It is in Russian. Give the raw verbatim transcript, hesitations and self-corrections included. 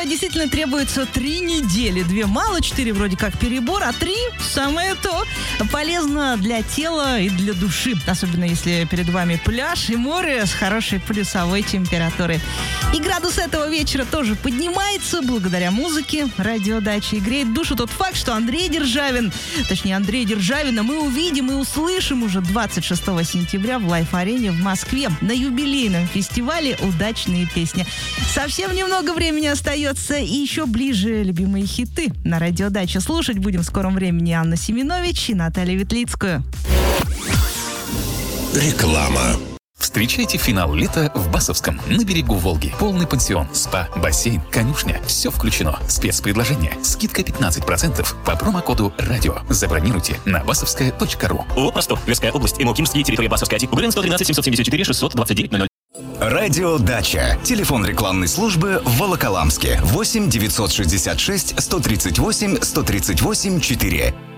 действительно требуется три недели. Две мало, четыре вроде как перебор, а три самое то. Полезно для тела и для души. Особенно если перед вами пляж и море с хорошей плюсовой температурой. И градус этого вечера тоже поднимается благодаря музыке. Радиодача. И греет душу тот факт, что Андрей Державин, точнее Андрей Державина, мы увидим и услышим уже двадцать шестого сентября в Лайф-арене в Москве на юбилейном фестивале «Удачные песни». Совсем немного времени остается, и еще ближе любимые хиты на радиодаче. Слушать будем в скором времени Анна Семенович и Наталья Ветлицкую. Реклама. Встречайте финал лета в Басовском, на берегу Волги. Полный пансион, спа, бассейн, конюшня. Все включено. Спецпредложение. Скидка пятнадцать процентов по промокоду «Радио». Забронируйте на басовская точка ру. ООО «Восток». Тверская область. Имокимский. Территория Басовская. УГРН сто тринадцать семьсот семьдесят четыре шестьсот двадцать девять ноль ноль. Радиодача. Телефон рекламной службы в Волоколамске. восемь девятьсот шестьдесят шесть сто тридцать восемь сто тридцать восемь четыре.